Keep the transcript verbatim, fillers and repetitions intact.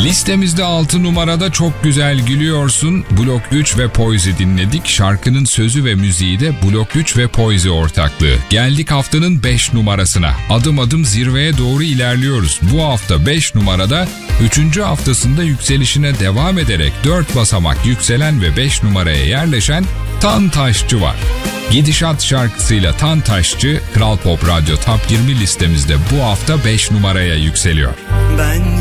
Listemizde altı numarada Çok Güzel Gülüyorsun, Blok üç ve Poise dinledik. Şarkının sözü ve müziği de Blok üç ve Poise ortaklığı. Geldik haftanın beş numarasına. Adım adım zirveye doğru ilerliyoruz. Bu hafta beş numarada üçüncü haftasında yükselişine devam ederek dört basamak yükselen ve beş numaraya yerleşen Tan Taşçı var. Gidişat şarkısıyla Tan Taşçı, Kral Pop Radyo Top yirmi listemizde bu hafta beş numaraya yükseliyor. Ben